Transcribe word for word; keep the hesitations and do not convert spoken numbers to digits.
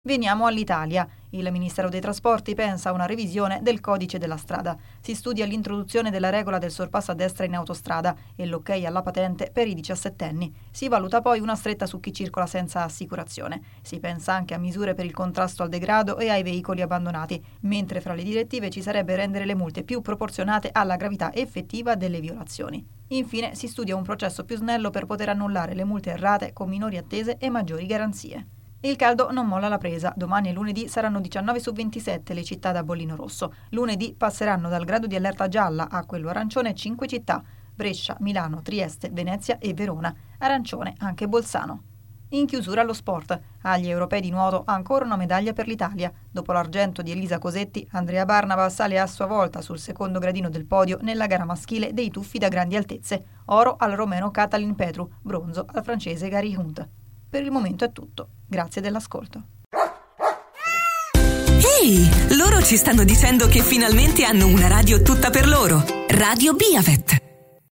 Veniamo all'Italia. Il Ministero dei Trasporti pensa a una revisione del codice della strada. Si studia l'introduzione della regola del sorpasso a destra in autostrada e l'ok alla patente per i diciassettenni. Si valuta poi una stretta su chi circola senza assicurazione. Si pensa anche a misure per il contrasto al degrado e ai veicoli abbandonati, mentre fra le direttive ci sarebbe rendere le multe più proporzionate alla gravità effettiva delle violazioni. Infine si studia un processo più snello per poter annullare le multe errate con minori attese e maggiori garanzie. Il caldo non molla la presa. Domani e lunedì saranno diciannove su ventisette le città da bollino rosso. Lunedì passeranno dal grado di allerta gialla a quello arancione cinque città: Brescia, Milano, Trieste, Venezia e Verona. Arancione anche Bolzano. In chiusura lo sport. Agli europei di nuoto ancora una medaglia per l'Italia. Dopo l'argento di Elisa Cosetti, Andrea Barnaba sale a sua volta sul secondo gradino del podio nella gara maschile dei tuffi da grandi altezze. Oro al romeno Katalin Petru, bronzo al francese Gary Hunt. Per il momento è tutto. Grazie dell'ascolto. Ehi, loro ci stanno dicendo che finalmente hanno una radio tutta per loro. Radio Biavet.